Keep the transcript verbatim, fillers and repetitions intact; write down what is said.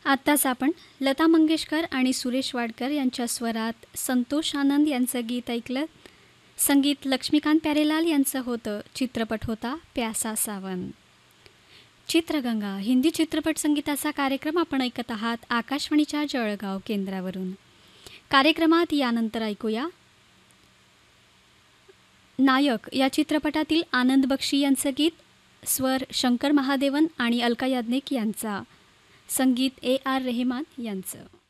आत्ताच आपण लता मंगेशकर आणि सुरेश वाडकर यांच्या स्वरात संतोष आनंद यांचं गीत ऐकलं. संगीत लक्ष्मीकांत प्यारेलाल यांचं होतं. चित्रपट होता प्यासा सावन. चित्रगंगा हिंदी चित्रपट संगीताचा कार्यक्रम आपण ऐकत आहात आकाशवाणीच्या जळगाव केंद्रावरून. कार्यक्रमात यानंतर ऐकूया नायक या चित्रपटातील आनंद बक्षी यांचं गीत. स्वर शंकर महादेवन आणि अलका याज्ञिक यांचा. संगीत ए आर रेहमान यांचं.